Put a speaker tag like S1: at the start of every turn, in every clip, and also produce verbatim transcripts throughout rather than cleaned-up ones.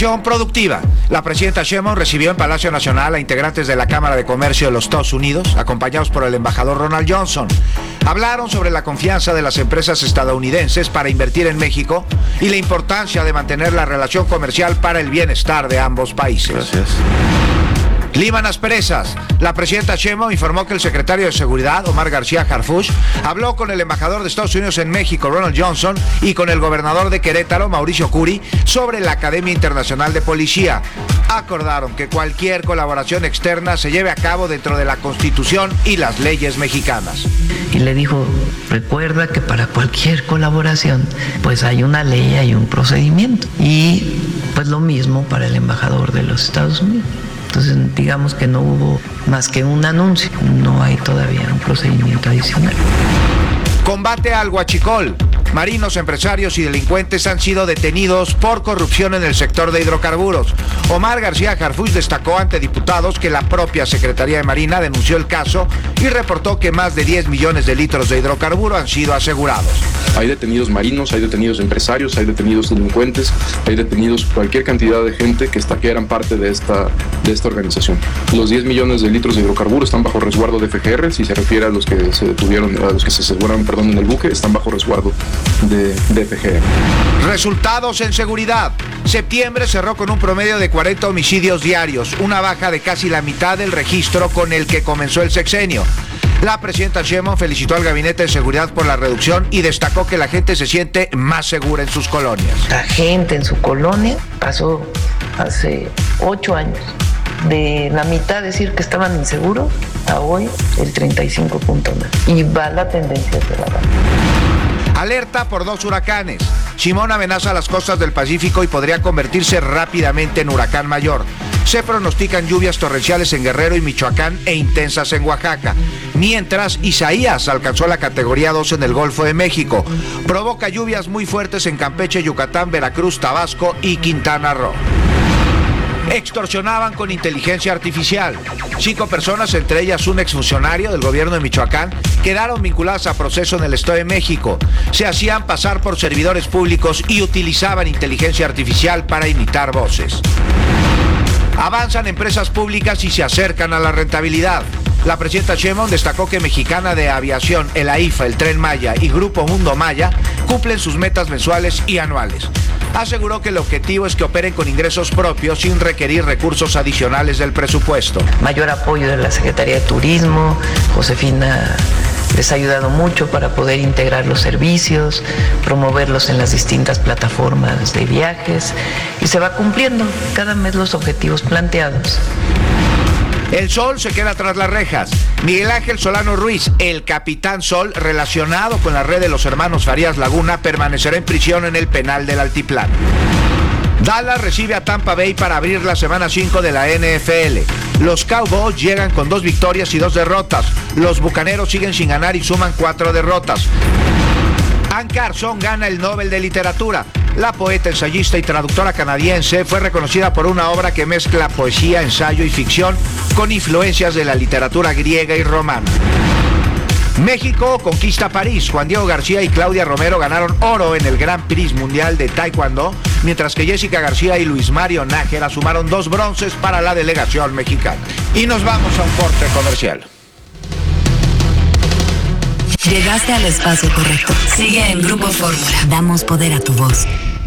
S1: Productiva. La presidenta Sheinbaum recibió en Palacio Nacional a integrantes de la Cámara de Comercio de los Estados Unidos, acompañados por el embajador Ronald Johnson. Hablaron sobre la confianza de las empresas estadounidenses para invertir en México y la importancia de mantener la relación comercial para el bienestar de ambos países.
S2: Gracias.
S1: Liman asperezas. La presidenta Sheinbaum informó que el secretario de Seguridad, Omar García Harfuch, habló con el embajador de Estados Unidos en México, Ronald Johnson, y con el gobernador de Querétaro, Mauricio Curi, sobre la Academia Internacional de Policía. Acordaron que cualquier colaboración externa se lleve a cabo dentro de la Constitución y las leyes mexicanas.
S3: Y le dijo, recuerda que para cualquier colaboración, pues hay una ley, hay un procedimiento. Y pues lo mismo para el embajador de los Estados Unidos. Entonces, digamos que no hubo más que un anuncio, no hay todavía un procedimiento adicional.
S1: Combate al huachicol. Marinos, empresarios y delincuentes han sido detenidos por corrupción en el sector de hidrocarburos. Omar García Harfuch destacó ante diputados que la propia Secretaría de Marina denunció el caso y reportó que más de diez millones de litros de hidrocarburo han sido asegurados.
S4: Hay detenidos marinos, hay detenidos empresarios, hay detenidos delincuentes, hay detenidos cualquier cantidad de gente que, está, que eran parte de esta, de esta organización. Los diez millones de litros de hidrocarburos están bajo resguardo de F G R, si se refiere a los que se detuvieron, a los que se aseguraron, perdón, en el buque, están bajo resguardo de, de F G R.
S1: Resultados en seguridad. Septiembre cerró con un promedio de cuarenta homicidios diarios, una baja de casi la mitad del registro con el que comenzó el sexenio. La presidenta Sheinbaum felicitó al Gabinete de Seguridad por la reducción y destacó que la gente se siente más segura en sus colonias.
S3: La gente en su colonia pasó hace ocho años de la mitad decir que estaban inseguros a hoy el treinta y cinco punto nueve. Y va la tendencia de la baja.
S1: Alerta por dos huracanes. Simón amenaza las costas del Pacífico y podría convertirse rápidamente en huracán mayor. Se pronostican lluvias torrenciales en Guerrero y Michoacán e intensas en Oaxaca. Mientras, Isaías alcanzó la categoría dos en el Golfo de México. Provoca lluvias muy fuertes en Campeche, Yucatán, Veracruz, Tabasco y Quintana Roo. Extorsionaban con inteligencia artificial. Cinco personas, entre ellas un exfuncionario del gobierno de Michoacán, quedaron vinculadas a proceso en el Estado de México. Se hacían pasar por servidores públicos y utilizaban inteligencia artificial para imitar voces. Avanzan empresas públicas y se acercan a la rentabilidad. La presidenta Sheinbaum destacó que Mexicana de Aviación, el A I F A, el Tren Maya y Grupo Mundo Maya cumplen sus metas mensuales y anuales. Aseguró que el objetivo es que operen con ingresos propios sin requerir recursos adicionales del presupuesto.
S3: Mayor apoyo de la Secretaría de Turismo, Josefina les ha ayudado mucho para poder integrar los servicios, promoverlos en las distintas plataformas de viajes y se va cumpliendo cada mes los objetivos planteados.
S1: El Sol se queda tras las rejas. Miguel Ángel Solano Ruiz, el Capitán Sol, relacionado con la red de los hermanos Farías Laguna, permanecerá en prisión en el penal del Altiplano. Dallas recibe a Tampa Bay para abrir la semana cinco de la N F L. Los Cowboys llegan con dos victorias y dos derrotas. Los Bucaneros siguen sin ganar y suman cuatro derrotas. Ann Carson gana el Nobel de Literatura. La poeta, ensayista y traductora canadiense fue reconocida por una obra que mezcla poesía, ensayo y ficción con influencias de la literatura griega y romana. México conquista París. Juan Diego García y Claudia Romero ganaron oro en el Grand Prix Mundial de Taekwondo, mientras que Jessica García y Luis Mario Nájera sumaron dos bronces para la delegación mexicana. Y nos vamos a un corte comercial.
S5: Llegaste al espacio correcto. Sigue en Grupo Fórmula. Damos poder a tu voz.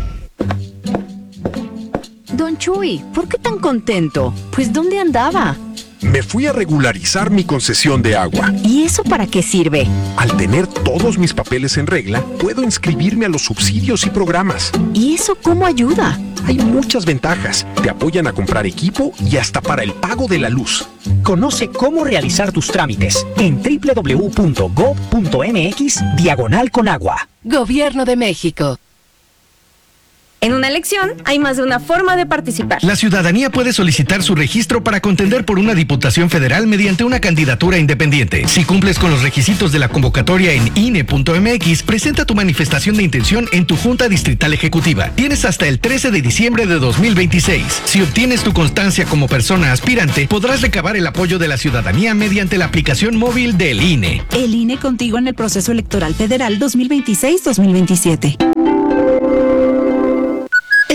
S6: Don Chuy, ¿por qué tan contento? Pues ¿dónde andaba?
S7: Me fui a regularizar mi concesión de agua.
S6: ¿Y eso para qué sirve?
S7: Al tener todos mis papeles en regla, puedo inscribirme a los subsidios y programas.
S6: ¿Y eso cómo ayuda?
S7: Hay muchas ventajas. Te apoyan a comprar equipo y hasta para el pago de la luz.
S8: Conoce cómo realizar tus trámites en doble u doble u doble u punto gob punto eme equis diagonal con agua.
S5: Gobierno de México.
S9: En una elección hay más de una forma de participar.
S10: La ciudadanía puede solicitar su registro para contender por una diputación federal mediante una candidatura independiente. Si cumples con los requisitos de la convocatoria en I N E punto eme equis, presenta tu manifestación de intención en tu Junta Distrital Ejecutiva. Tienes hasta el trece de diciembre de dos mil veintiséis. Si obtienes tu constancia como persona aspirante, podrás recabar el apoyo de la ciudadanía mediante la aplicación móvil del I N E.
S11: El I N E contigo en el proceso electoral federal dos mil veintiséis dos mil veintisiete.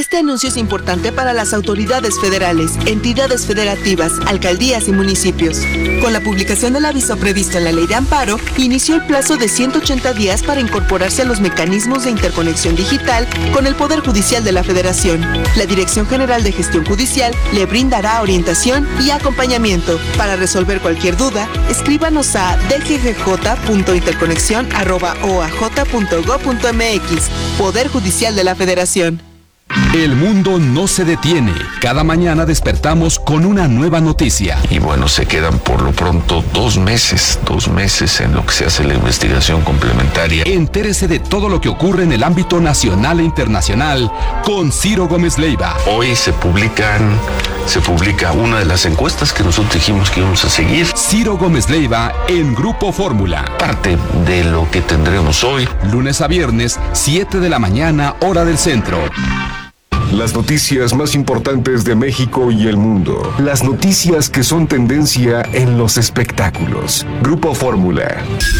S2: Este anuncio es importante para las autoridades federales, entidades federativas, alcaldías y municipios. Con la publicación del aviso previsto en la Ley de Amparo, inició el plazo de ciento ochenta días para incorporarse a los mecanismos de interconexión digital con el Poder Judicial de la Federación. La Dirección General de Gestión Judicial le brindará orientación y acompañamiento. Para resolver cualquier duda, escríbanos a d g g j punto interconexión arroba o a j punto gob punto m x. Poder Judicial de la Federación.
S11: El mundo no se detiene. Cada mañana despertamos con una nueva noticia.
S12: Y bueno, se quedan por lo pronto dos meses, dos meses en lo que se hace la investigación complementaria.
S11: Entérese de todo lo que ocurre en el ámbito nacional e internacional con Ciro Gómez Leiva.
S12: Hoy se publican, se publica una de las encuestas que nosotros dijimos que íbamos a seguir.
S11: Ciro Gómez Leiva en Grupo Fórmula.
S12: Parte de lo que tendremos hoy.
S11: Lunes a viernes, siete de la mañana, hora del centro.
S7: Las noticias más importantes de México y el mundo. Las noticias que son tendencia en los espectáculos. Grupo Fórmula.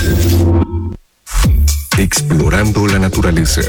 S7: Explorando la naturaleza.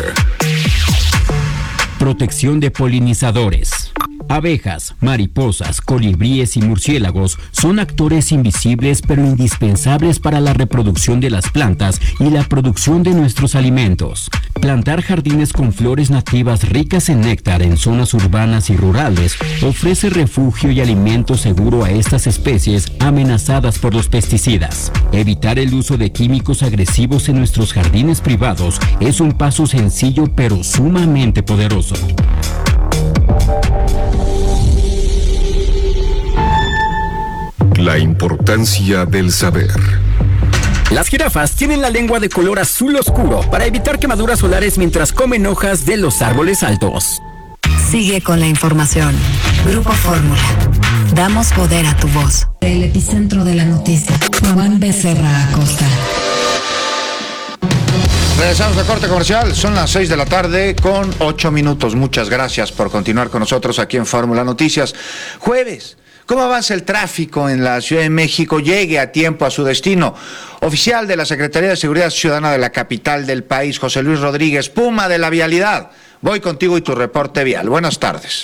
S13: Protección de polinizadores. Abejas, mariposas, colibríes y murciélagos son actores invisibles pero indispensables para la reproducción de las plantas y la producción de nuestros alimentos. Plantar jardines con flores nativas ricas en néctar en zonas urbanas y rurales ofrece refugio y alimento seguro a estas especies amenazadas por los pesticidas. Evitar el uso de químicos agresivos en nuestros jardines privados es un paso sencillo pero sumamente poderoso.
S7: La importancia del saber.
S14: Las jirafas tienen la lengua de color azul oscuro para evitar quemaduras solares mientras comen hojas de los árboles altos.
S5: Sigue con la información. Grupo Fórmula. Damos poder a tu voz. El epicentro de la noticia. Juan Becerra Acosta.
S1: Regresamos de corte comercial, son las seis de la tarde con ocho minutos. Muchas gracias por continuar con nosotros aquí en Fórmula Noticias. Jueves. ¿Cómo avanza el tráfico en la Ciudad de México? Llegue a tiempo a su destino. Oficial de la Secretaría de Seguridad Ciudadana de la capital del país, José Luis Rodríguez, Puma de la Vialidad. Voy contigo y tu reporte vial. Buenas tardes.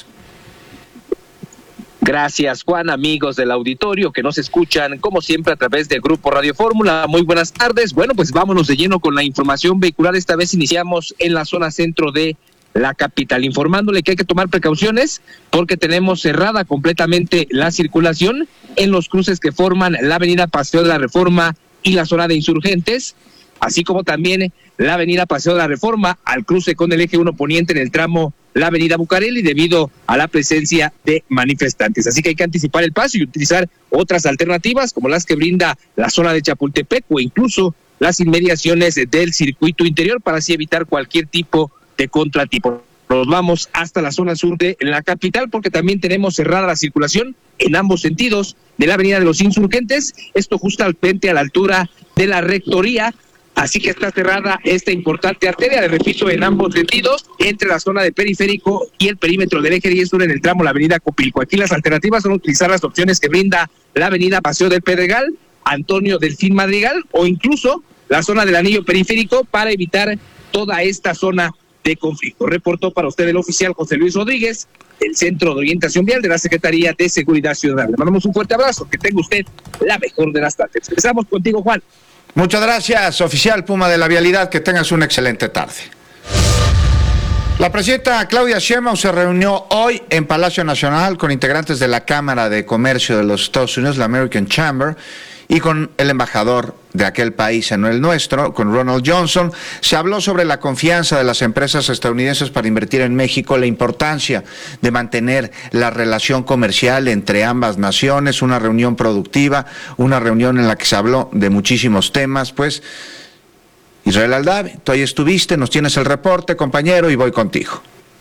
S15: Gracias, Juan, amigos del auditorio que nos escuchan, como siempre, a través del Grupo Radio Fórmula. Muy buenas tardes. Bueno, pues vámonos de lleno con la información vehicular. Esta vez iniciamos en la zona centro de la capital, informándole que hay que tomar precauciones porque tenemos cerrada completamente la circulación en los cruces que forman la avenida Paseo de la Reforma y la zona de Insurgentes, así como también la avenida Paseo de la Reforma al cruce con el eje uno poniente en el tramo la avenida Bucareli debido a la presencia de manifestantes. Así que hay que anticipar el paso y utilizar otras alternativas como las que brinda la zona de Chapultepec o incluso las inmediaciones del circuito interior para así evitar cualquier tipo de contratipo. Nos vamos hasta la zona sur de la capital porque también tenemos cerrada la circulación en ambos sentidos de la avenida de los Insurgentes, esto justamente a la altura de la rectoría, así que está cerrada esta importante arteria de repito en ambos sentidos entre la zona de periférico y el perímetro del eje diez sur en el tramo la avenida Copilco. Aquí las alternativas son utilizar las opciones que brinda la avenida Paseo del Pedregal, Antonio Delfín Madrigal o incluso la zona del anillo periférico para evitar toda esta zona de conflicto. Reportó para usted el oficial José Luis Rodríguez, del Centro de Orientación Vial de la Secretaría de Seguridad Ciudadana. Le mandamos un fuerte abrazo, que tenga usted la mejor de las tardes. Empezamos contigo, Juan.
S1: Muchas gracias, oficial Puma de la Vialidad, que tengas una excelente tarde. La presidenta Claudia Sheinbaum se reunió hoy en Palacio Nacional con integrantes de la Cámara de Comercio de los Estados Unidos, la American Chamber, y con el embajador de aquel país en el nuestro, con Ronald Johnson. Se habló sobre la confianza de las empresas estadounidenses para invertir en México, la importancia de mantener la relación comercial entre ambas naciones, una reunión productiva, una reunión en la que se habló de muchísimos temas. Pues, Israel Aldave, tú ahí estuviste, nos tienes el reporte, compañero, y voy contigo.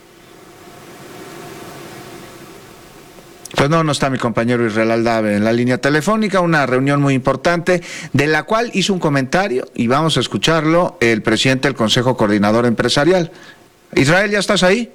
S1: Pues no, no está mi compañero Israel Aldave en la línea telefónica, una reunión muy importante de la cual hizo un comentario y vamos a escucharlo el presidente del Consejo Coordinador Empresarial. Israel, ¿ya estás ahí?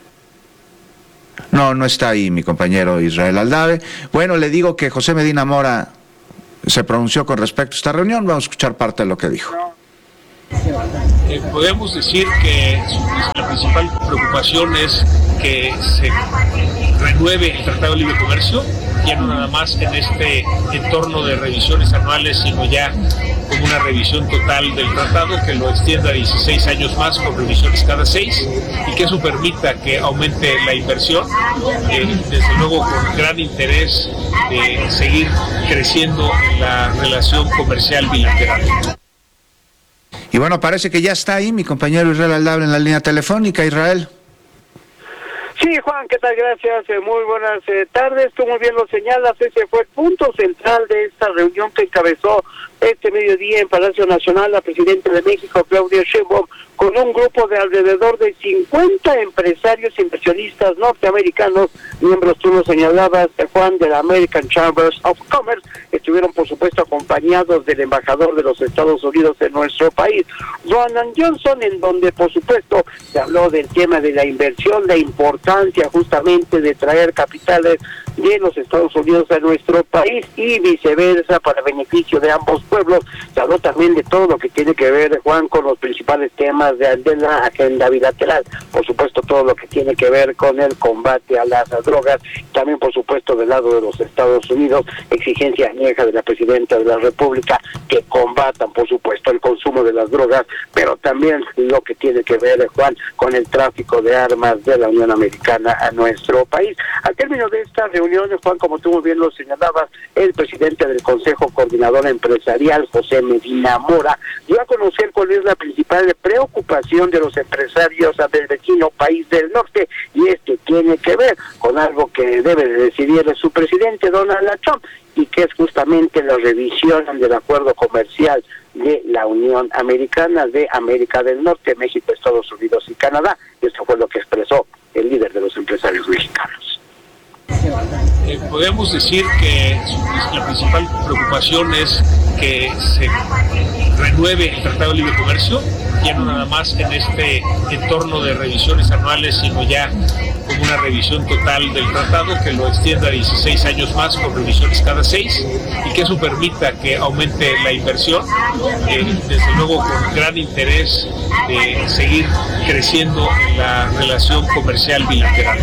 S1: No, no está ahí mi compañero Israel Aldave. Bueno, le digo que José Medina Mora se pronunció con respecto a esta reunión, vamos a escuchar parte de lo que dijo.
S16: Eh, podemos decir que la principal preocupación es que se renueve el Tratado de Libre Comercio, ya no nada más en este entorno de revisiones anuales, sino ya como una revisión total del tratado, que lo extienda a dieciséis años más con revisiones cada seis, y que eso permita que aumente la inversión, eh, desde luego con gran interés de seguir creciendo en la relación comercial bilateral.
S1: Y bueno, parece que ya está ahí mi compañero Israel Aldable en la línea telefónica. Israel.
S17: Sí, Juan, ¿qué tal? Gracias. Eh, muy buenas eh, tardes. Tú muy bien lo señalas. Ese fue el punto central de esta reunión que encabezó este mediodía en Palacio Nacional la presidenta de México, Claudia Sheinbaum, con un grupo de alrededor de cincuenta empresarios inversionistas norteamericanos, miembros, tú lo señalabas, Juan, de la American Chambers of Commerce. Estuvieron, por supuesto, acompañados del embajador de los Estados Unidos en nuestro país, Ronald Johnson, en donde, por supuesto, se habló del tema de la inversión, la importancia justamente de traer capitales de los Estados Unidos a nuestro país y viceversa para beneficio de ambos pueblos. Se habló también de todo lo que tiene que ver, Juan, con los principales temas de, de la agenda bilateral, por supuesto todo lo que tiene que ver con el combate a las drogas, también por supuesto del lado de los Estados Unidos, exigencia añeja de la presidenta de la República que combatan por supuesto el consumo de las drogas, pero también lo que tiene que ver, Juan, con el tráfico de armas de la Unión Americana a nuestro país. Al término de esta reunión, Juan, como tú muy bien lo señalabas, el presidente del Consejo Coordinador Empresarial, José Medina Mora, dio a conocer cuál es la principal preocupación de los empresarios del vecino país del norte, y esto tiene que ver con algo que debe de decidir su presidente Donald Trump, y que es justamente la revisión del acuerdo comercial de la Unión Americana de América del Norte, México, Estados Unidos y Canadá. Esto fue lo que expresó el líder de los empresarios mexicanos.
S16: Eh, podemos decir que la principal preocupación es que se renueve el Tratado de Libre Comercio, ya no nada más en este entorno de revisiones anuales, sino ya como una revisión total del tratado, que lo extienda a dieciséis años más con revisiones cada seis, y que eso permita que aumente la inversión, eh, desde luego con gran interés de seguir creciendo en la relación comercial bilateral.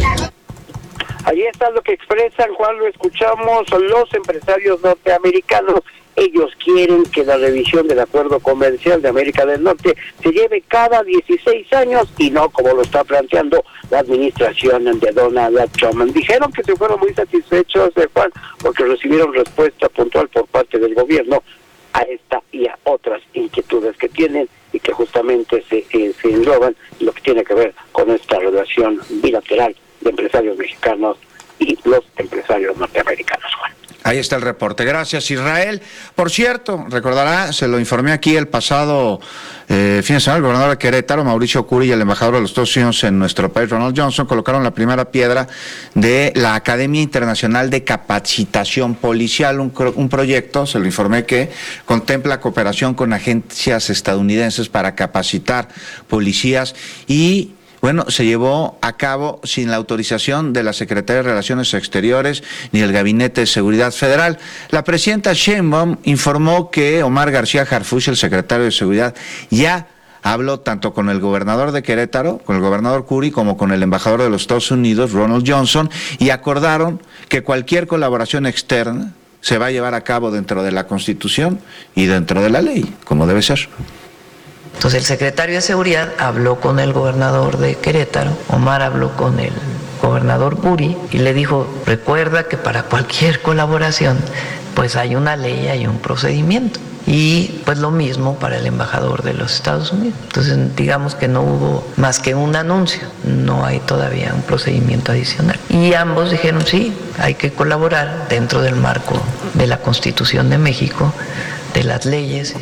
S17: Allí está lo que expresan, Juan, lo escuchamos, los empresarios norteamericanos. Ellos quieren que la revisión del acuerdo comercial de América del Norte se lleve cada dieciséis años y no como lo está planteando la administración de Donald Trump. Dijeron que se fueron muy satisfechos, de Juan, porque recibieron respuesta puntual por parte del gobierno a esta y a otras inquietudes que tienen y que justamente se, eh, se engloban en lo que tiene que ver con esta relación bilateral de empresarios mexicanos y los empresarios norteamericanos, Juan.
S1: Ahí está el reporte. Gracias, Israel. Por cierto, recordará, se lo informé aquí el pasado eh, fin de semana, el gobernador de Querétaro, Mauricio Curi, y el embajador de los Estados Unidos en nuestro país, Ronald Johnson, colocaron la primera piedra de la Academia Internacional de Capacitación Policial, un, un proyecto, se lo informé, que contempla cooperación con agencias estadounidenses para capacitar policías y bueno, se llevó a cabo sin la autorización de la Secretaría de Relaciones Exteriores ni del Gabinete de Seguridad Federal. La presidenta Sheinbaum informó que Omar García Harfuch, el secretario de Seguridad, ya habló tanto con el gobernador de Querétaro, con el gobernador Curi, como con el embajador de los Estados Unidos, Ronald Johnson, y acordaron que cualquier colaboración externa se va a llevar a cabo dentro de la Constitución y dentro de la ley, como debe ser.
S3: Entonces el secretario de Seguridad habló con el gobernador de Querétaro, Omar habló con el gobernador Curi y le dijo, recuerda que para cualquier colaboración pues hay una ley, hay un procedimiento. Y pues lo mismo para el embajador de los Estados Unidos. Entonces digamos que no hubo más que un anuncio, no hay todavía un procedimiento adicional. Y ambos dijeron sí, hay que colaborar dentro del marco de la Constitución de México, de las leyes.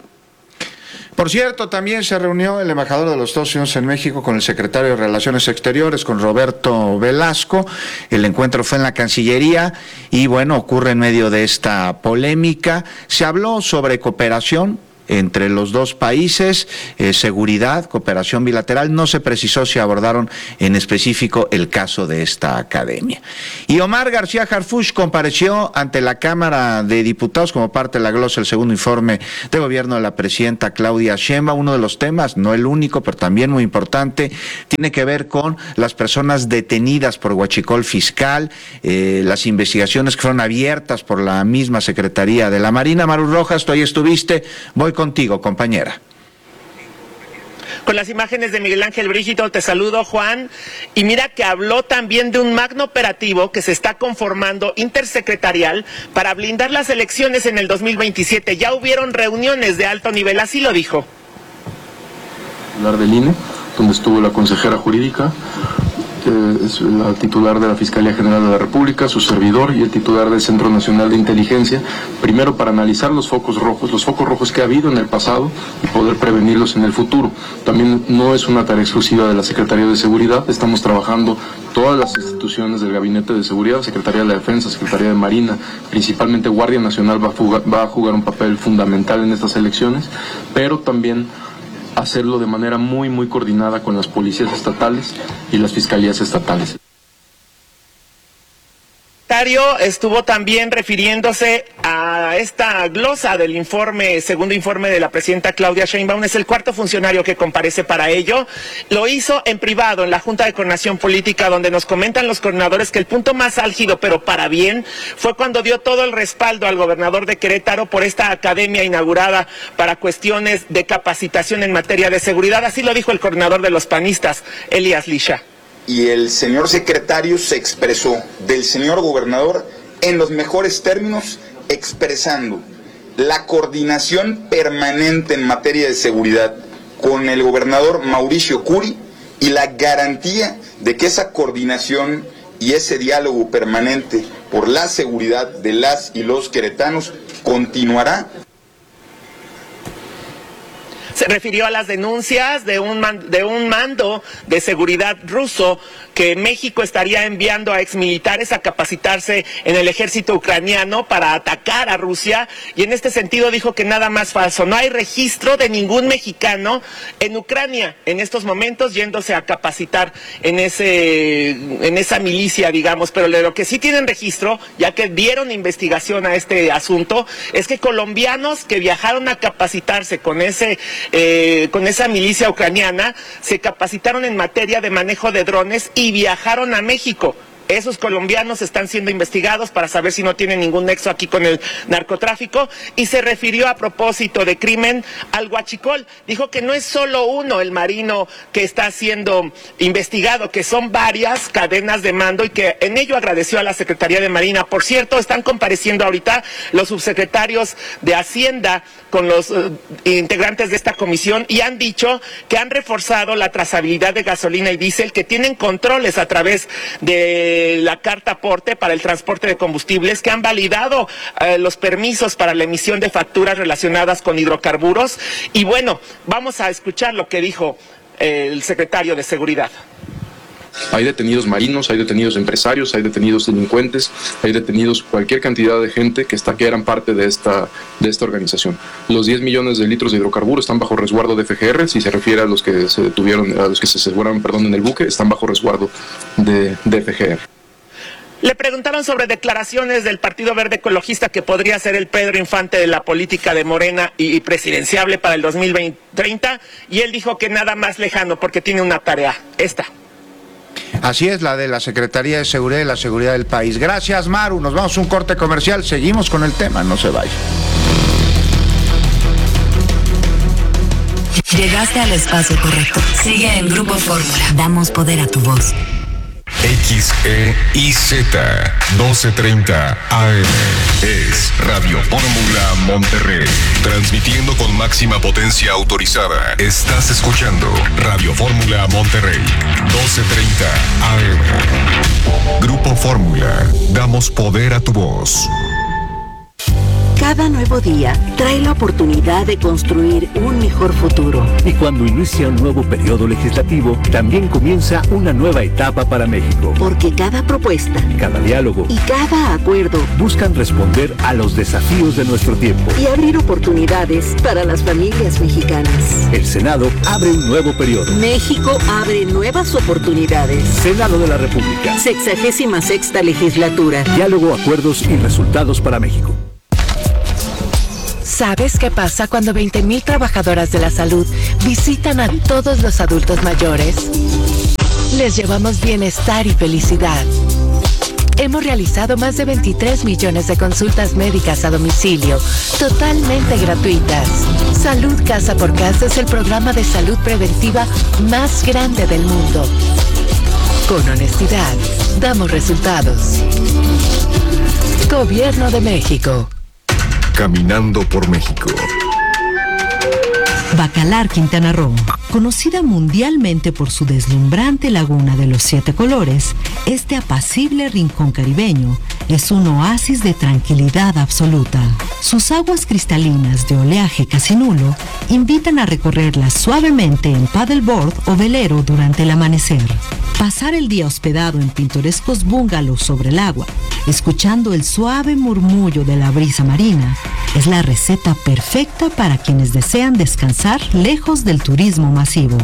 S1: Por cierto, también se reunió el embajador de los Estados Unidos en México con el secretario de Relaciones Exteriores, con Roberto Velasco. El encuentro fue en la Cancillería y, bueno, ocurre en medio de esta polémica. Se habló sobre cooperación entre los dos países, eh, seguridad, cooperación bilateral. No se precisó si abordaron en específico el caso de esta academia. Y Omar García Harfuch compareció ante la Cámara de Diputados como parte de la glosa del segundo informe de gobierno de la presidenta Claudia Sheinbaum. Uno de los temas, no el único, pero también muy importante, tiene que ver con las personas detenidas por huachicol fiscal, eh, las investigaciones que fueron abiertas por la misma Secretaría de la Marina. Maru Rojas, tú ahí estuviste, voy contigo, compañera.
S18: Con las imágenes de Miguel Ángel Brígido, te saludo, Juan, y mira que habló también de un magno operativo que se está conformando intersecretarial para blindar las elecciones en el dos mil veintisiete. Ya hubieron reuniones de alto nivel, así lo dijo.
S4: Hablar del I N E, donde estuvo la consejera jurídica, eh, es la titular de la Fiscalía General de la República, su servidor y el titular del Centro Nacional de Inteligencia, primero para analizar los focos rojos, los focos rojos que ha habido en el pasado y poder prevenirlos en el futuro. También no es una tarea exclusiva de la Secretaría de Seguridad, estamos trabajando todas las instituciones del Gabinete de Seguridad, Secretaría de la Defensa, Secretaría de Marina, principalmente Guardia Nacional va a jugar, va a jugar un papel fundamental en estas elecciones, pero también hacerlo de manera muy, muy coordinada con las policías estatales y las fiscalías estatales.
S18: Estuvo también refiriéndose a esta glosa del informe, segundo informe de la presidenta Claudia Sheinbaum. Es el cuarto funcionario que comparece para ello. Lo hizo en privado en la Junta de Coordinación Política, donde nos comentan los coordinadores que el punto más álgido, pero para bien, fue cuando dio todo el respaldo al gobernador de Querétaro por esta academia inaugurada para cuestiones de capacitación en materia de seguridad. Así lo dijo el coordinador de los panistas, Elías Lisha.
S19: Y el señor secretario se expresó del señor gobernador en los mejores términos, expresando la coordinación permanente en materia de seguridad con el gobernador Mauricio Curi y la garantía de que esa coordinación y ese diálogo permanente por la seguridad de las y los queretanos continuará.
S18: Se refirió a las denuncias de un, man, de un mando de seguridad ruso que México estaría enviando a exmilitares a capacitarse en el ejército ucraniano para atacar a Rusia, y en este sentido dijo que nada más falso. No hay registro de ningún mexicano en Ucrania en estos momentos yéndose a capacitar en, ese, en esa milicia, digamos, pero de lo que sí tienen registro, ya que dieron investigación a este asunto, es que colombianos que viajaron a capacitarse con ese Eh, con esa milicia ucraniana, se capacitaron en materia de manejo de drones y viajaron a México. Esos colombianos están siendo investigados para saber si no tienen ningún nexo aquí con el narcotráfico, y se refirió a propósito de crimen al huachicol. Dijo que no es solo uno el marino que está siendo investigado, que son varias cadenas de mando, y que en ello agradeció a la Secretaría de Marina. Por cierto, están compareciendo ahorita los subsecretarios de Hacienda con los uh, integrantes de esta comisión, y han dicho que han reforzado la trazabilidad de gasolina y diésel, que tienen controles a través de la carta aporte para el transporte de combustibles, que han validado eh, los permisos para la emisión de facturas relacionadas con hidrocarburos. Y bueno, vamos a escuchar lo que dijo eh, el secretario de Seguridad.
S4: Hay detenidos marinos, hay detenidos empresarios, hay detenidos delincuentes, hay detenidos cualquier cantidad de gente que, está, que eran parte de esta, de esta organización. Los diez millones de litros de hidrocarburos están bajo resguardo de F G R, si se refiere a los que se detuvieron, a los que se aseguraron, perdón, en el buque, están bajo resguardo de, de F G R.
S18: Le preguntaron sobre declaraciones del Partido Verde Ecologista, que podría ser el Pedro Infante de la política de Morena y presidenciable para el dos mil treinta, y él dijo que nada más lejano porque tiene una tarea, esta.
S1: Así es, la de la Secretaría de Seguridad y la seguridad del país. Gracias, Maru. Nos vamos a un corte comercial. Seguimos con el tema. No se vaya.
S5: Llegaste al espacio correcto. Sigue en Grupo Fórmula. Damos poder a tu voz.
S7: X E I Z doce treinta A M es Radio Fórmula Monterrey, transmitiendo con máxima potencia autorizada. Estás escuchando Radio Fórmula Monterrey, doce treinta A M. Grupo Fórmula, damos poder a tu voz.
S20: Cada nuevo día trae la oportunidad de construir un mejor futuro.
S21: Y cuando inicia un nuevo periodo legislativo, también comienza una nueva etapa para México.
S20: Porque cada propuesta,
S21: cada diálogo
S20: y cada acuerdo
S21: buscan responder a los desafíos de nuestro tiempo
S20: y abrir oportunidades para las familias mexicanas.
S21: El Senado abre un nuevo periodo.
S20: México abre nuevas oportunidades.
S21: Senado de la República.
S20: Sexagésima sexta legislatura.
S21: Diálogo, acuerdos y resultados para México.
S22: ¿Sabes qué pasa cuando veinte mil trabajadoras de la salud visitan a todos los adultos mayores? Les llevamos bienestar y felicidad. Hemos realizado más de veintitrés millones de consultas médicas a domicilio, totalmente gratuitas. Salud Casa por Casa es el programa de salud preventiva más grande del mundo. Con honestidad, damos resultados. Gobierno de México.
S7: Caminando por México.
S23: Bacalar, Quintana Roo, conocida mundialmente por su deslumbrante laguna de los siete colores, este apacible rincón caribeño es un oasis de tranquilidad absoluta. Sus aguas cristalinas de oleaje casi nulo invitan a recorrerlas suavemente en paddleboard o velero durante el amanecer. Pasar el día hospedado en pintorescos bungalows sobre el agua, escuchando el suave murmullo de la brisa marina, es la receta perfecta para quienes desean descansar lejos del turismo masivo.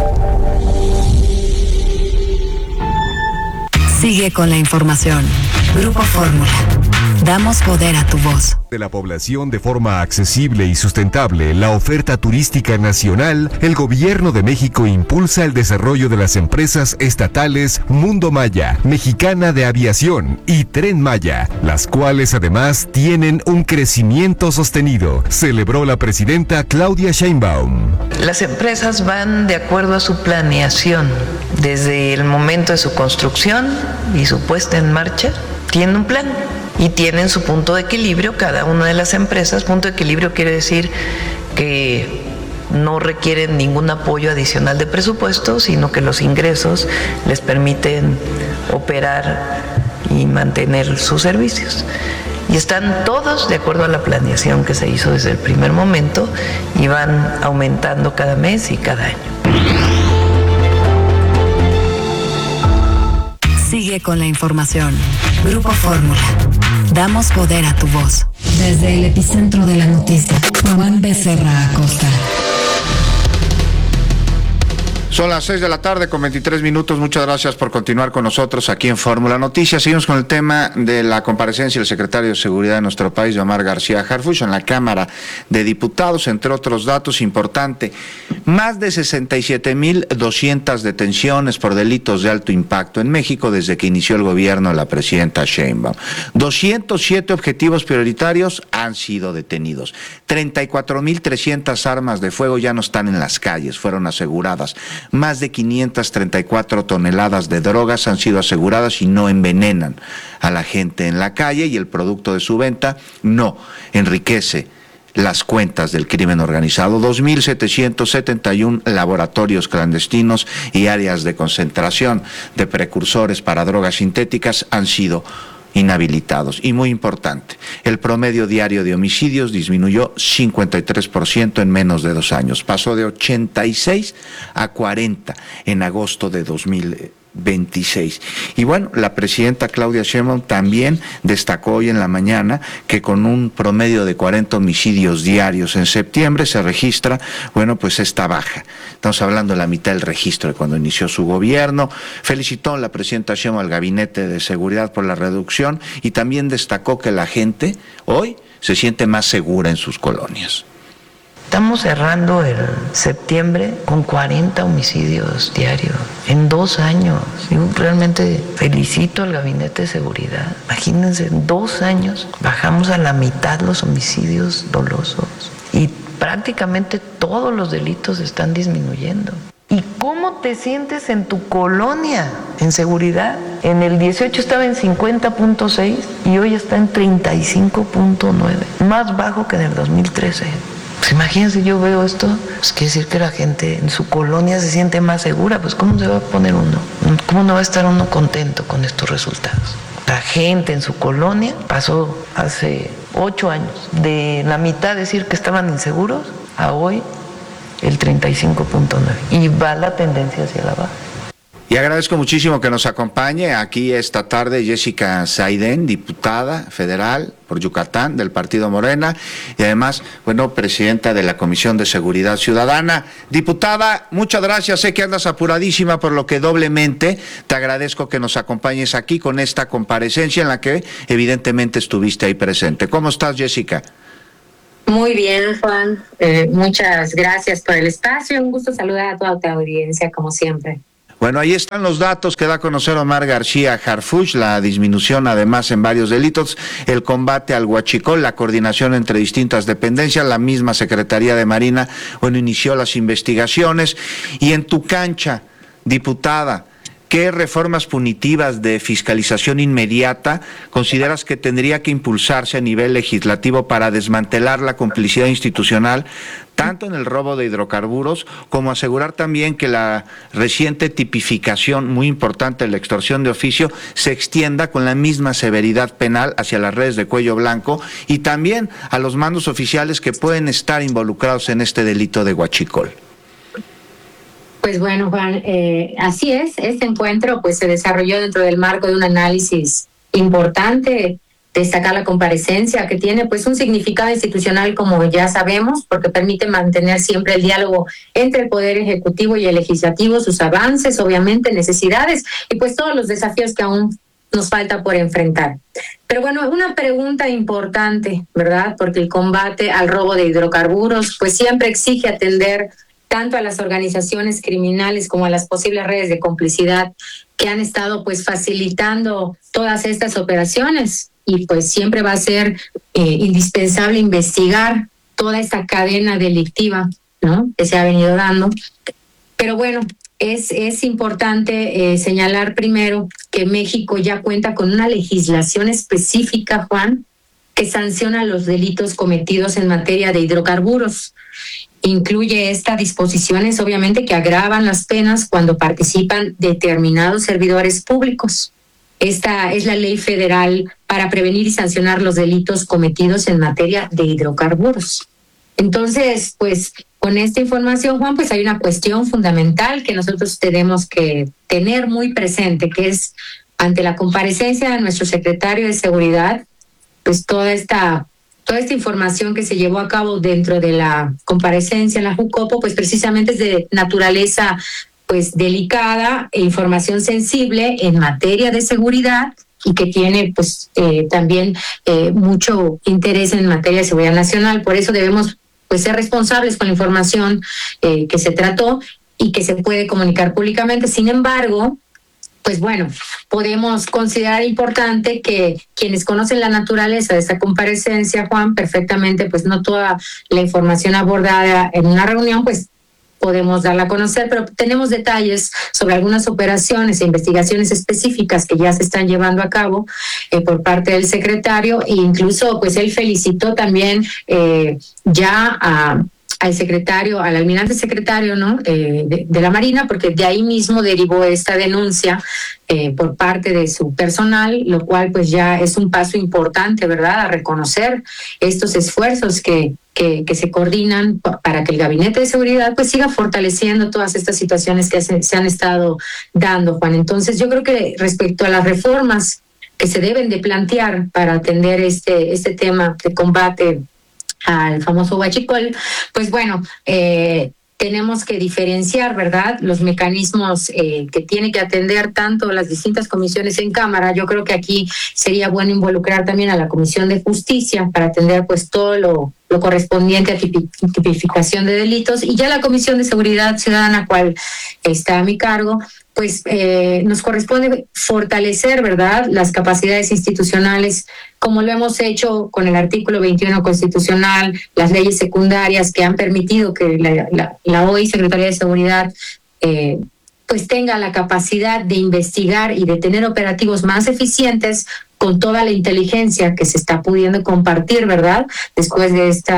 S5: Sigue con la información. Grupo Fórmula. Damos poder a tu voz.
S7: De la población de forma accesible y sustentable la oferta turística nacional, el Gobierno de México impulsa el desarrollo de las empresas estatales Mundo Maya, Mexicana de Aviación y Tren Maya, las cuales además tienen un crecimiento sostenido, celebró la presidenta Claudia Sheinbaum.
S3: Las empresas van de acuerdo a su planeación, desde el momento de su construcción y su puesta en marcha, tienen un plan. Y tienen su punto de equilibrio, cada una de las empresas. Punto de equilibrio quiere decir que no requieren ningún apoyo adicional de presupuesto, sino que los ingresos les permiten operar y mantener sus servicios. Y están todos de acuerdo a la planeación que se hizo desde el primer momento y van aumentando cada mes y cada año.
S5: Sigue con la información. Grupo Fórmula. Damos poder a tu voz. Desde el epicentro de la noticia, Juan Becerra Acosta.
S1: Son las seis de la tarde con veintitrés minutos. Muchas gracias por continuar con nosotros aquí en Fórmula Noticias. Seguimos con el tema de la comparecencia del secretario de Seguridad de nuestro país, Omar García Harfuch, en la Cámara de Diputados. Entre otros datos importantes, más de sesenta y siete mil doscientas detenciones por delitos de alto impacto en México desde que inició el gobierno de la presidenta Sheinbaum. doscientos siete objetivos prioritarios han sido detenidos. treinta y cuatro mil trescientas armas de fuego ya no están en las calles, fueron aseguradas. Más de quinientas treinta y cuatro toneladas de drogas han sido aseguradas y no envenenan a la gente en la calle, y el producto de su venta no enriquece las cuentas del crimen organizado. dos mil setecientos setenta y uno laboratorios clandestinos y áreas de concentración de precursores para drogas sintéticas han sido inhabilitados. Y muy importante, el promedio diario de homicidios disminuyó cincuenta y tres por ciento en menos de dos años. Pasó de ochenta y seis a cuarenta en agosto de dos mil veintiséis. Y bueno, la presidenta Claudia Sheinbaum también destacó hoy en la mañana que con un promedio de cuarenta homicidios diarios en septiembre se registra, bueno, pues esta baja. Estamos hablando de la mitad del registro de cuando inició su gobierno. Felicitó la presidenta Sheinbaum al Gabinete de Seguridad por la reducción y también destacó que la gente hoy se siente más segura en sus colonias.
S3: Estamos cerrando el septiembre con cuarenta homicidios diarios en dos años. Yo realmente felicito al Gabinete de Seguridad. Imagínense, en dos años bajamos a la mitad los homicidios dolosos y prácticamente todos los delitos están disminuyendo. ¿Y cómo te sientes en tu colonia en seguridad? En el dieciocho estaba en cincuenta punto seis y hoy está en treinta y cinco punto nueve, más bajo que en el dos mil trece. Pues imagínense, yo veo esto, pues quiere decir que la gente en su colonia se siente más segura. Pues ¿cómo se va a poner uno? ¿Cómo no va a estar uno contento con estos resultados? La gente en su colonia pasó hace ocho años, de la mitad decir que estaban inseguros a hoy el treinta y cinco punto nueve, y va la tendencia hacia la baja.
S1: Y agradezco muchísimo que nos acompañe aquí esta tarde Jessica Saidén, diputada federal por Yucatán del Partido Morena y además, bueno, presidenta de la Comisión de Seguridad Ciudadana. Diputada, muchas gracias, sé que andas apuradísima, por lo que doblemente te agradezco que nos acompañes aquí con esta comparecencia en la que evidentemente estuviste ahí presente. ¿Cómo estás, Jessica?
S6: Muy bien, Juan. Eh, muchas gracias por el espacio. Un gusto saludar a toda tu audiencia, como siempre.
S1: Bueno, ahí están los datos que da a conocer Omar García Harfuch, la disminución además en varios delitos, el combate al huachicol, la coordinación entre distintas dependencias, la misma Secretaría de Marina, bueno, inició las investigaciones. Y en tu cancha, diputada, ¿qué reformas punitivas de fiscalización inmediata consideras que tendría que impulsarse a nivel legislativo para desmantelar la complicidad institucional, tanto en el robo de hidrocarburos, como asegurar también que la reciente tipificación muy importante de la extorsión de oficio se extienda con la misma severidad penal hacia las redes de cuello blanco y también a los mandos oficiales que pueden estar involucrados en este delito de huachicol?
S6: Pues bueno, Juan, eh, así es. Este encuentro pues se desarrolló dentro del marco de un análisis importante. Destacar la comparecencia, que tiene pues un significado institucional, como ya sabemos, porque permite mantener siempre el diálogo entre el Poder Ejecutivo y el Legislativo, sus avances, obviamente, necesidades y pues todos los desafíos que aún nos falta por enfrentar. Pero bueno, una pregunta importante, ¿verdad? Porque el combate al robo de hidrocarburos pues siempre exige atender tanto a las organizaciones criminales como a las posibles redes de complicidad que han estado pues facilitando todas estas operaciones. Y pues siempre va a ser eh, indispensable investigar toda esta cadena delictiva, ¿no?, que se ha venido dando. Pero bueno, es, es importante eh, señalar primero que México ya cuenta con una legislación específica, Juan, que sanciona los delitos cometidos en materia de hidrocarburos. Incluye estas disposiciones, obviamente, que agravan las penas cuando participan determinados servidores públicos. Esta es la ley federal para prevenir y sancionar los delitos cometidos en materia de hidrocarburos. Entonces, pues, con esta información, Juan, pues hay una cuestión fundamental que nosotros tenemos que tener muy presente, que es ante la comparecencia de nuestro secretario de Seguridad, pues toda esta toda esta información que se llevó a cabo dentro de la comparecencia en la Jucopo, pues precisamente es de naturaleza pues delicada e información sensible en materia de seguridad y que tiene pues eh, también eh, mucho interés en materia de seguridad nacional. Por eso debemos pues ser responsables con la información eh, que se trató y que se puede comunicar públicamente. Sin embargo, pues bueno, podemos considerar importante que quienes conocen la naturaleza de esta comparecencia, Juan, perfectamente, pues no toda la información abordada en una reunión, pues podemos darla a conocer, pero tenemos detalles sobre algunas operaciones e investigaciones específicas que ya se están llevando a cabo eh, por parte del secretario, e incluso pues él felicitó también eh, ya a al secretario, al almirante secretario, ¿no?, eh, de, de la Marina, porque de ahí mismo derivó esta denuncia eh, por parte de su personal, lo cual pues ya es un paso importante, ¿verdad?, a reconocer estos esfuerzos que, que, que se coordinan para que el Gabinete de Seguridad pues siga fortaleciendo todas estas situaciones que se, se han estado dando, Juan. Entonces yo creo que respecto a las reformas que se deben de plantear para atender este, este tema de combate al famoso huachicol, pues bueno, eh, tenemos que diferenciar, ¿verdad?, los mecanismos eh, que tiene que atender tanto las distintas comisiones en Cámara. Yo creo que aquí sería bueno involucrar también a la Comisión de Justicia para atender pues todo lo, lo correspondiente a tipi, tipificación de delitos, y ya la Comisión de Seguridad Ciudadana, cual está a mi cargo, pues eh, nos corresponde fortalecer, ¿verdad?, las capacidades institucionales, como lo hemos hecho con el artículo veintiuno constitucional, las leyes secundarias que han permitido que la, la, la hoy Secretaría de Seguridad eh, pues tenga la capacidad de investigar y de tener operativos más eficientes con toda la inteligencia que se está pudiendo compartir, ¿verdad?, después de esta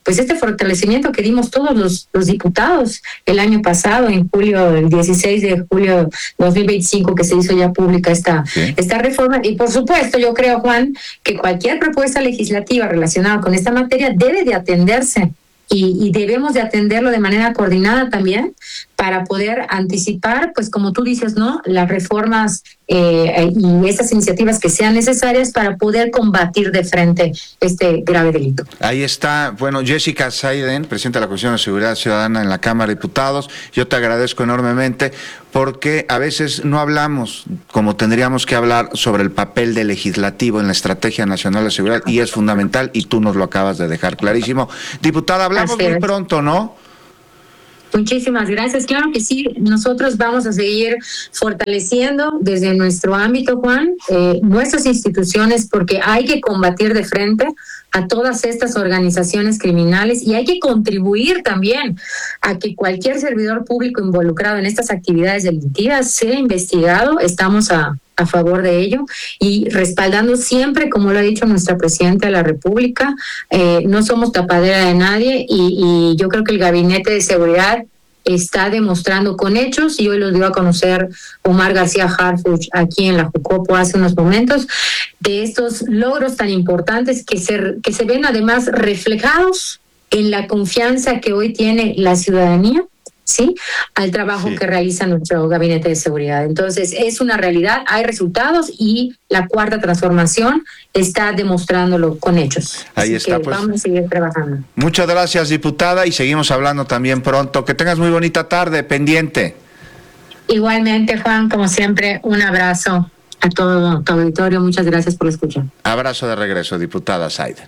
S6: pues este fortalecimiento que dimos todos los, los diputados el año pasado, en julio, el dieciséis de julio de dos mil veinticinco, que se hizo ya pública esta, sí. esta reforma. Y por supuesto, yo creo, Juan, que cualquier propuesta legislativa relacionada con esta materia debe de atenderse y, y debemos de atenderlo de manera coordinada también para poder anticipar, pues como tú dices, ¿no?, las reformas eh, y esas iniciativas que sean necesarias para poder combatir de frente este grave delito.
S1: Ahí está, bueno, Jessica Saiden, presidenta de la Comisión de Seguridad Ciudadana en la Cámara de Diputados. Yo te agradezco enormemente porque a veces no hablamos como tendríamos que hablar sobre el papel del legislativo en la Estrategia Nacional de Seguridad, y es fundamental, y tú nos lo acabas de dejar clarísimo. Diputada, hablamos muy pronto, ¿no?
S6: Muchísimas gracias. Claro que sí, nosotros vamos a seguir fortaleciendo desde nuestro ámbito, Juan, eh, nuestras instituciones, porque hay que combatir de frente a todas estas organizaciones criminales y hay que contribuir también a que cualquier servidor público involucrado en estas actividades delictivas sea investigado. Estamos a, a favor de ello y respaldando siempre, como lo ha dicho nuestra Presidenta de la República, eh, no somos tapadera de nadie y, y yo creo que el Gabinete de Seguridad está demostrando con hechos, y hoy lo dio a conocer Omar García Harfuch aquí en la Jucopo hace unos momentos, de estos logros tan importantes que se, que se ven además reflejados en la confianza que hoy tiene la ciudadanía, ¿sí?, al trabajo sí. que realiza nuestro Gabinete de Seguridad. Entonces, es una realidad, hay resultados y la Cuarta Transformación está demostrándolo con hechos.
S1: Ahí
S6: Así
S1: está,
S6: que
S1: pues.
S6: Vamos a seguir trabajando.
S1: Muchas gracias, diputada, y seguimos hablando también pronto. Que tengas muy bonita tarde, pendiente.
S6: Igualmente, Juan, como siempre, un abrazo a todo tu auditorio. Muchas gracias por escuchar.
S1: Abrazo de regreso, diputada Saiden.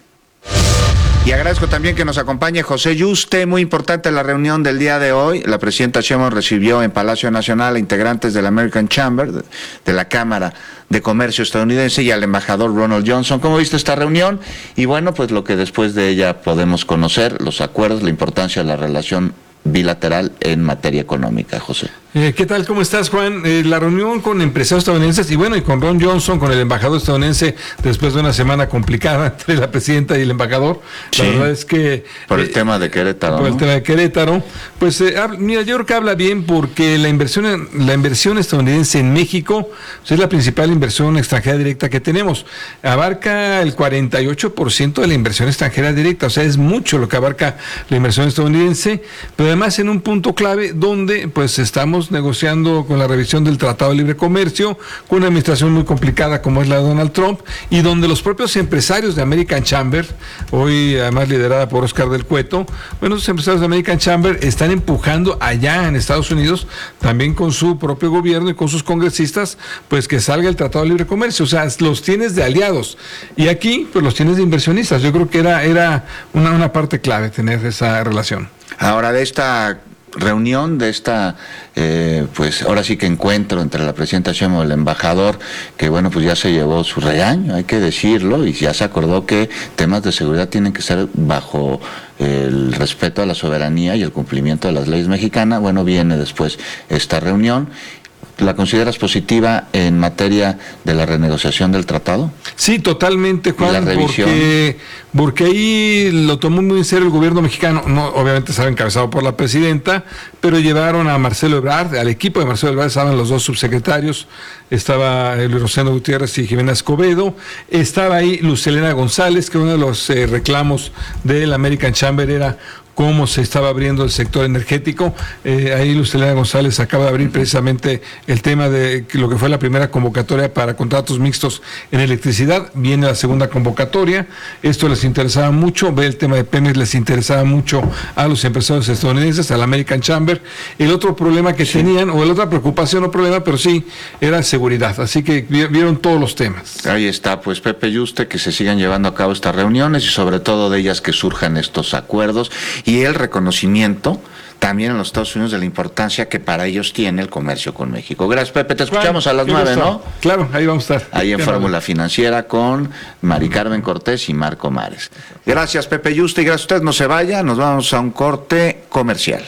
S1: Y agradezco también que nos acompañe José Yuste, muy importante la reunión del día de hoy. La presidenta Sheinbaum recibió en Palacio Nacional a integrantes de la American Chamber, de, de la Cámara de Comercio estadounidense, y al embajador Ronald Johnson. ¿Cómo viste esta reunión? Y bueno, pues lo que después de ella podemos conocer, los acuerdos, la importancia de la relación bilateral en materia económica, José.
S8: Eh, ¿Qué tal? ¿Cómo estás, Juan? Eh, la reunión con empresarios estadounidenses y bueno, y con Ron Johnson, con el embajador estadounidense, después de una semana complicada entre la presidenta y el embajador.
S1: Sí,
S8: la verdad es que...
S1: Por el
S8: eh,
S1: tema de Querétaro,
S8: Por
S1: ¿no?
S8: el tema de Querétaro. Pues, eh, mira, yo creo que habla bien porque la inversión, la inversión estadounidense en México pues, es la principal inversión extranjera directa que tenemos. Abarca el cuarenta y ocho por ciento de la inversión extranjera directa, o sea, es mucho lo que abarca la inversión estadounidense, pero además en un punto clave donde pues estamos negociando con la revisión del Tratado de Libre Comercio, con una administración muy complicada como es la de Donald Trump, y donde los propios empresarios de American Chamber, hoy además liderada por Oscar del Cueto, bueno, los empresarios de American Chamber están empujando allá en Estados Unidos, también con su propio gobierno y con sus congresistas, pues que salga el Tratado de Libre Comercio, o sea, los tienes de aliados, y aquí pues los tienes de inversionistas. Yo creo que era, era una, una parte clave tener esa relación.
S1: Ahora, de esta reunión, de esta, eh, pues ahora sí que encuentro entre la presidenta Sheinbaum y el embajador, que bueno, pues ya se llevó su regaño, hay que decirlo, y ya se acordó que temas de seguridad tienen que ser bajo el respeto a la soberanía y el cumplimiento de las leyes mexicanas. Bueno, viene después esta reunión. ¿La consideras positiva en materia de la renegociación del tratado?
S8: Sí, totalmente, Juan,
S1: ¿Y la revisión?
S8: porque, porque ahí lo tomó muy en serio el gobierno mexicano, no, obviamente estaba encabezado por la presidenta, pero llevaron a Marcelo Ebrard, al equipo de Marcelo Ebrard estaban los dos subsecretarios, estaba Luis Rosendo Gutiérrez y Jimena Escobedo, estaba ahí Luz Helena González, que uno de los eh, reclamos del American Chamber era cómo se estaba abriendo el sector energético. Eh, ahí Luz Helena González acaba de abrir precisamente el tema de lo que fue la primera convocatoria para contratos mixtos en electricidad. Viene la segunda convocatoria. Esto les interesaba mucho. Ve el tema de Pemex, les interesaba mucho a los empresarios estadounidenses, al American Chamber. El otro problema que sí. tenían, o la otra preocupación, no problema, pero sí, era seguridad. Así que vieron todos los temas.
S1: Ahí está, pues Pepe Yuste, que se sigan llevando a cabo estas reuniones y sobre todo de ellas que surjan estos acuerdos. Y el reconocimiento también en los Estados Unidos de la importancia que para ellos tiene el comercio con México. Gracias, Pepe. Te escuchamos
S8: Juan,
S1: a las nueve, ¿no?
S8: Claro, ahí vamos a estar.
S1: Ahí en
S8: Qué
S1: Fórmula Financiera con Mari Carmen Cortés y Marco Mares. Gracias, Pepe Yuste, y gracias a usted. No se vaya, nos vamos a un corte comercial.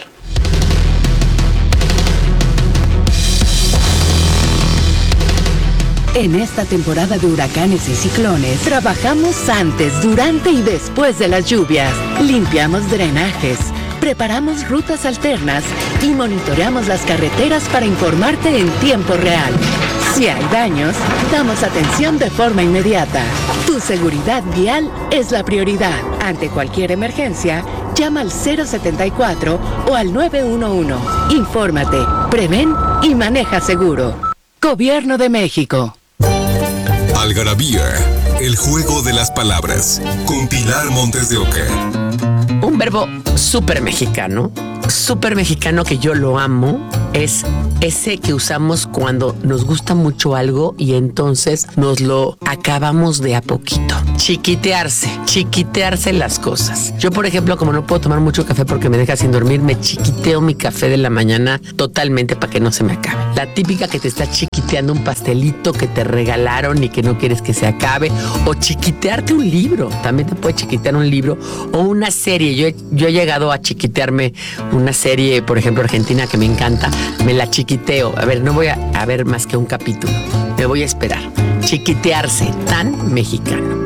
S22: En esta temporada de huracanes y ciclones, trabajamos antes, durante y después de las lluvias. Limpiamos drenajes, preparamos rutas alternas y monitoreamos las carreteras para informarte en tiempo real. Si hay daños, damos atención de forma inmediata. Tu seguridad vial es la prioridad. Ante cualquier emergencia, llama al cero setenta y cuatro o al nueve uno uno. Infórmate, prevén y maneja seguro. Gobierno de México.
S7: Algarabía, el juego de las palabras, con Pilar Montes de Oca.
S2: Un verbo súper mexicano, súper mexicano que yo lo amo, es ese que usamos cuando nos gusta mucho algo y entonces nos lo acabamos de a poquito. Chiquitearse, chiquitearse las cosas. Yo, por ejemplo, como no puedo tomar mucho café porque me deja sin dormir, me chiquiteo mi café de la mañana totalmente para que no se me acabe. La típica que te está chiquiteando un pastelito que te regalaron y que no quieres que se acabe, o chiquitearte un libro, también te puede chiquitear un libro, o una serie. Yo he, yo he llegado a chiquitearme una serie, por ejemplo, argentina que me encanta, me la chiquiteo. A ver, no voy a, a ver más que un capítulo, me voy a esperar. Chiquitearse, tan mexicano.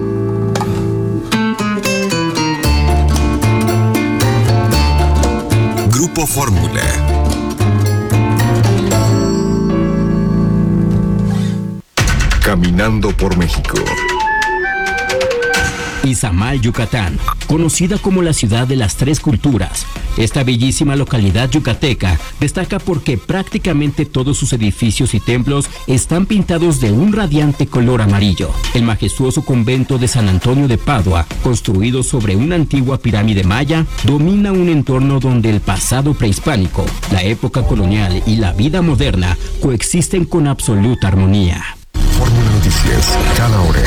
S7: Grupo Fórmula. Caminando por México.
S13: Izamal, Yucatán, conocida como la ciudad de las tres culturas. Esta bellísima localidad yucateca destaca porque prácticamente todos sus edificios y templos están pintados de un radiante color amarillo. El majestuoso convento de San Antonio de Padua, construido sobre una antigua pirámide maya, domina un entorno donde el pasado prehispánico, la época colonial y la vida moderna coexisten con absoluta armonía.
S7: Fórmula Noticias, cada hora.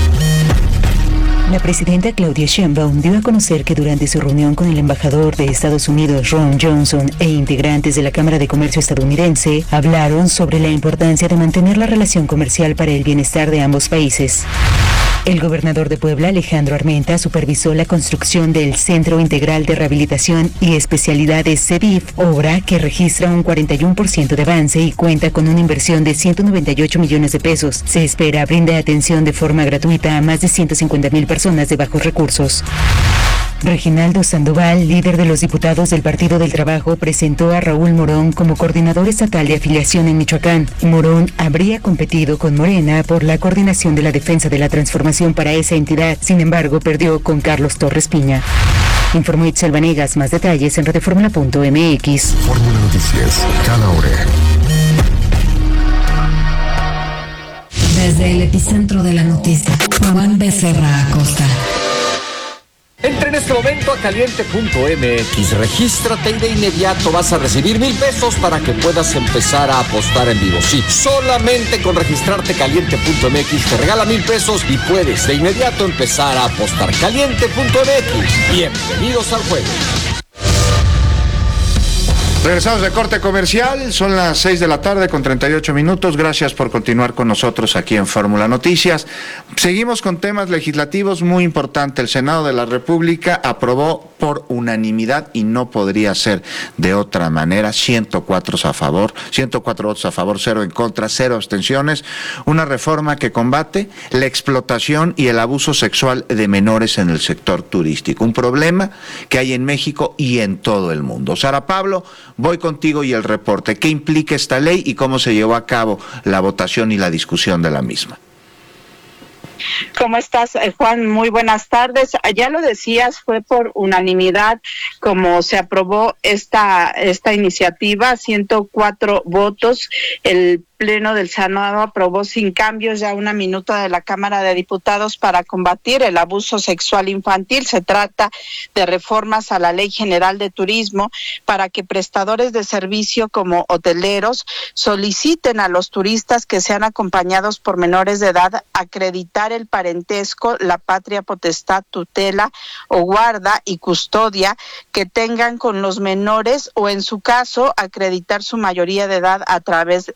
S9: La presidenta Claudia Sheinbaum dio a conocer que durante su reunión con el embajador de Estados Unidos, Ron Johnson, e integrantes de la Cámara de Comercio estadounidense, hablaron sobre la importancia de mantener la relación comercial para el bienestar de ambos países. El gobernador de Puebla, Alejandro Armenta, supervisó la construcción del Centro Integral de Rehabilitación y Especialidades C E B I F, obra que registra un cuarenta y uno por ciento de avance y cuenta con una inversión de ciento noventa y ocho millones de pesos. Se espera brinde atención de forma gratuita a más de ciento cincuenta mil personas de bajos recursos. Reginaldo Sandoval, líder de los diputados del Partido del Trabajo, presentó a Raúl Morón como coordinador estatal de afiliación en Michoacán. Morón habría competido con Morena por la coordinación de la defensa de la transformación para esa entidad. Sin embargo, perdió con Carlos Torres Piña. Informó Itzel Vanegas. Más detalles en radioformula punto m x.
S7: Fórmula Noticias, cada hora.
S5: Desde el epicentro de la noticia, Juan Becerra Acosta.
S10: Entra en este momento a caliente punto m x, regístrate y de inmediato vas a recibir mil pesos para que puedas empezar a apostar en vivo. Sí, solamente con registrarte caliente punto m x te regala mil pesos y puedes de inmediato empezar a apostar. caliente punto m x, bienvenidos al juego.
S1: Regresamos de corte comercial, son las seis de la tarde con treinta y ocho minutos. Gracias por continuar con nosotros aquí en Fórmula Noticias. Seguimos con temas legislativos muy importantes. El Senado de la República aprobó por unanimidad, y no podría ser de otra manera, ciento cuatro a favor, ciento cuatro votos a favor, cero en contra, cero abstenciones, una reforma que combate la explotación y el abuso sexual de menores en el sector turístico, un problema que hay en México y en todo el mundo. Sara Pablo, voy contigo y el reporte. ¿Qué implica esta ley y cómo se llevó a cabo la votación y la discusión de la misma?
S24: ¿Cómo estás, Juan? Muy buenas tardes. Ya lo decías, fue por unanimidad como se aprobó esta esta iniciativa, ciento cuatro votos. El Pleno del Senado aprobó sin cambios ya una minuta de la Cámara de Diputados para combatir el abuso sexual infantil. Se trata de reformas a la Ley General de Turismo para que prestadores de servicio como hoteleros soliciten a los turistas que sean acompañados por menores de edad acreditar el parentesco, la patria potestad, tutela o guarda y custodia que tengan con los menores, o en su caso acreditar su mayoría de edad a través de documentos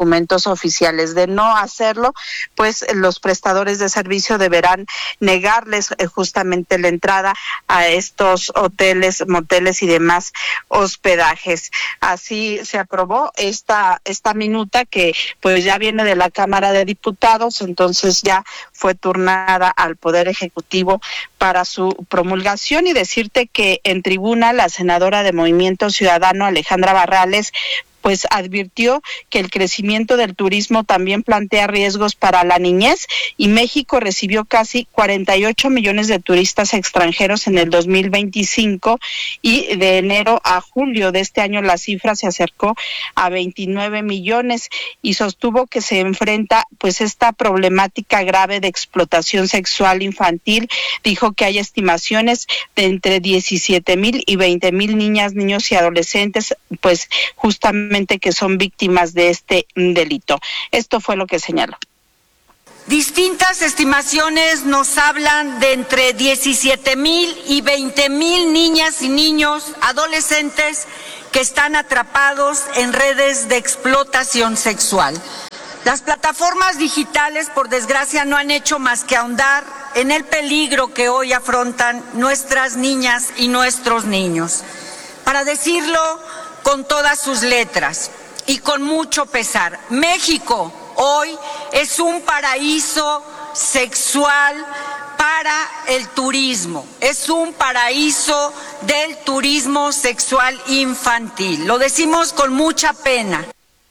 S24: documentos oficiales. De no hacerlo, pues los prestadores de servicio deberán negarles eh, justamente la entrada a estos hoteles, moteles y demás hospedajes. Así se aprobó esta esta minuta que pues ya viene de la Cámara de Diputados, entonces ya fue turnada al Poder Ejecutivo para su promulgación. Y decirte que en tribuna la senadora de Movimiento Ciudadano, Alejandra Barrales, pues advirtió que el crecimiento del turismo también plantea riesgos para la niñez, y México recibió casi cuarenta y ocho millones de turistas extranjeros en el dos mil veinticinco, y de enero a julio de este año la cifra se acercó a veintinueve millones, y sostuvo que se enfrenta pues esta problemática grave de explotación sexual infantil. Dijo que hay estimaciones de entre diecisiete mil y veinte mil niñas, niños y adolescentes, pues justamente que son víctimas de este delito. Esto fue lo que señaló.
S11: Distintas estimaciones nos hablan de entre diecisiete mil y veinte mil niñas y niños, adolescentes que están atrapados en redes de explotación sexual. Las plataformas digitales, por desgracia, no han hecho más que ahondar en el peligro que hoy afrontan nuestras niñas y nuestros niños. Para decirlo con todas sus letras y con mucho pesar, México hoy es un paraíso sexual para el turismo, es un paraíso del turismo sexual infantil. Lo decimos con mucha pena.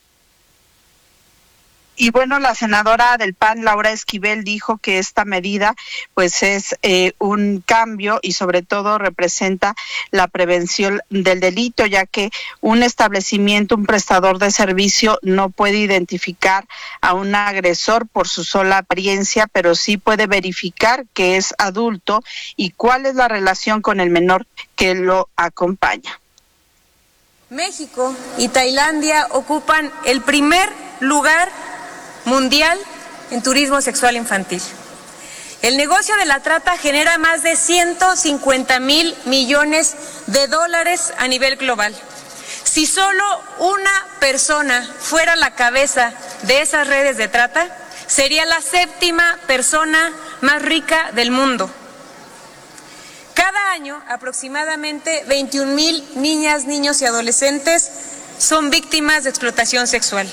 S24: Y bueno, la senadora del P A N, Laura Esquivel, dijo que esta medida pues es eh, un cambio y sobre todo representa la prevención del delito, ya que un establecimiento, un prestador de servicio no puede identificar a un agresor por su sola apariencia, pero sí puede verificar que es adulto y cuál es la relación con el menor que lo acompaña.
S11: México y Tailandia ocupan el primer lugar mundial en turismo sexual infantil. El negocio de la trata genera más de ciento cincuenta mil millones de dólares a nivel global. Si solo una persona fuera la cabeza de esas redes de trata, sería la séptima persona más rica del mundo. Cada año, aproximadamente veintiún mil niñas, niños y adolescentes son víctimas de explotación sexual.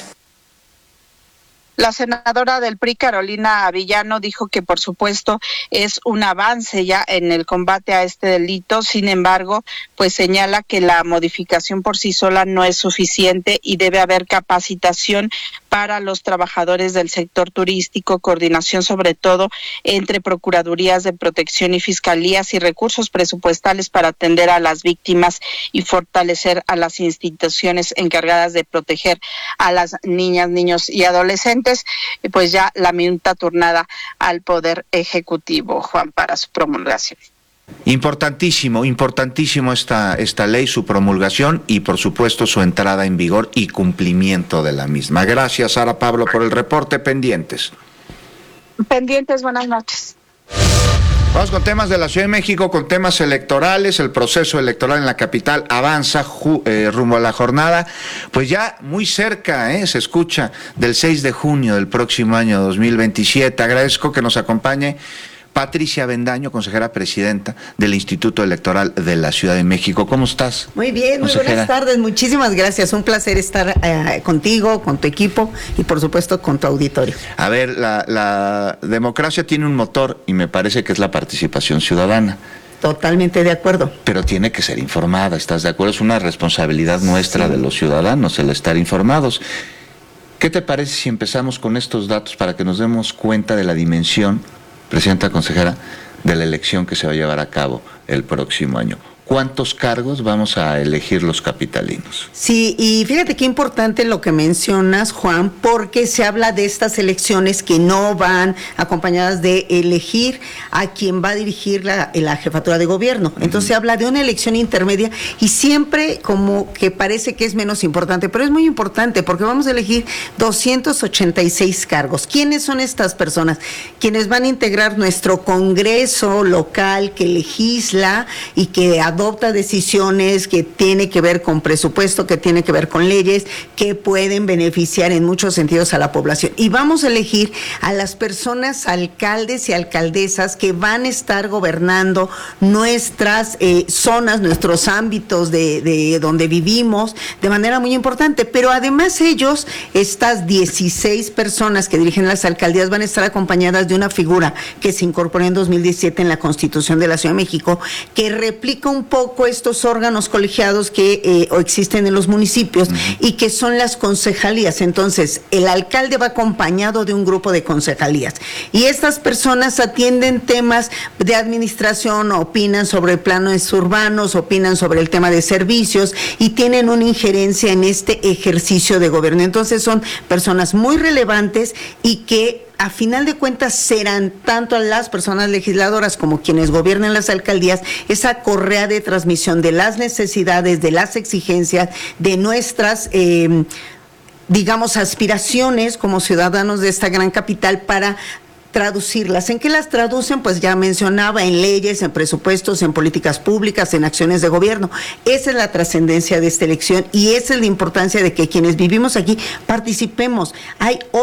S24: La senadora del P R I, Carolina Villano, dijo que por supuesto es un avance ya en el combate a este delito. Sin embargo, pues señala que la modificación por sí sola no es suficiente y debe haber capacitación para los trabajadores del sector turístico, coordinación sobre todo entre procuradurías de protección y fiscalías y recursos presupuestales para atender a las víctimas y fortalecer a las instituciones encargadas de proteger a las niñas, niños y adolescentes. Pues ya la minuta turnada al Poder Ejecutivo, Juan, para su promulgación.
S1: Importantísimo, importantísimo esta, esta ley, su promulgación y por supuesto su entrada en vigor y cumplimiento de la misma. Gracias, Sara Pablo, por el reporte. Pendientes.
S24: Pendientes, buenas noches.
S1: Vamos con temas de la Ciudad de México, con temas electorales. El proceso electoral en la capital avanza ju, eh, rumbo a la jornada, pues ya muy cerca, eh, se escucha, del seis de junio del próximo año dos mil veintisiete. Agradezco que nos acompañe Patricia Avendaño, consejera presidenta del Instituto Electoral de la Ciudad de México. ¿Cómo estás?
S12: Muy bien, muy
S1: consejera?
S12: Buenas tardes, muchísimas gracias. Un placer estar eh, contigo, con tu equipo y por supuesto con tu auditorio.
S1: A ver, la, la democracia tiene un motor y me parece que es la participación ciudadana.
S12: Totalmente de acuerdo.
S1: Pero tiene que ser informada, ¿estás de acuerdo? Es una responsabilidad nuestra sí. de los ciudadanos el estar informados. ¿Qué te parece si empezamos con estos datos para que nos demos cuenta de la dimensión, presidenta consejera, de la elección que se va a llevar a cabo el próximo año? ¿Cuántos cargos vamos a elegir los capitalinos?
S12: Sí, y fíjate qué importante lo que mencionas, Juan, porque se habla de estas elecciones que no van acompañadas de elegir a quien va a dirigir la, la jefatura de gobierno. Entonces uh-huh. se habla de una elección intermedia y siempre como que parece que es menos importante, pero es muy importante porque vamos a elegir doscientos ochenta y seis cargos. ¿Quiénes son estas personas? Quienes van a integrar nuestro Congreso local que legisla y que adopta decisiones, que tiene que ver con presupuesto, que tiene que ver con leyes, que pueden beneficiar en muchos sentidos a la población. Y vamos a elegir a las personas, alcaldes y alcaldesas que van a estar gobernando nuestras eh, zonas, nuestros ámbitos de, de donde vivimos, de manera muy importante. Pero además ellos, estas dieciséis personas que dirigen las alcaldías, van a estar acompañadas de una figura que se incorporó en dos mil diecisiete en la Constitución de la Ciudad de México, que replica un poco estos órganos colegiados que eh, existen en los municipios y que son las concejalías. Entonces, el alcalde va acompañado de un grupo de concejalías y estas personas atienden temas de administración, opinan sobre planes urbanos, opinan sobre el tema de servicios y tienen una injerencia en este ejercicio de gobierno. Entonces, son personas muy relevantes y que a final de cuentas serán tanto las personas legisladoras como quienes gobiernan las alcaldías esa correa de transmisión de las necesidades, de las exigencias, de nuestras eh, digamos aspiraciones como ciudadanos de esta gran capital para traducirlas. ¿En qué las traducen? Pues ya mencionaba, en leyes, en presupuestos, en políticas públicas, en acciones de gobierno. Esa es la trascendencia de esta elección y esa es la importancia de que quienes vivimos aquí participemos. Hay